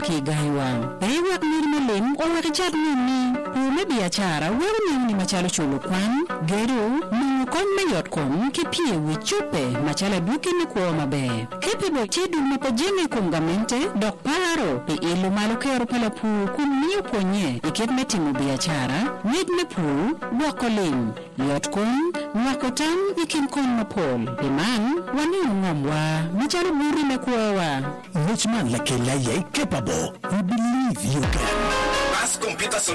kigaiwa. Ewa mirmalim o wakijab nini. Pule biashara wewe ni machalo chulu kwan. Geru mungkon mayot kom kipie wichupe machala duke ni kuwa mabe. Kepe bochedu mapajenge kumgamente dok paro pe ilu malo kero pala pu kumniyo ponye ikep metimu biashara. Nid me pu wakolim. Yot kom wakotam ikim kon mapol. Iman wani ngomwa machalo muri me kuwa. Rich man like Elijah capable. We believe you can. As computer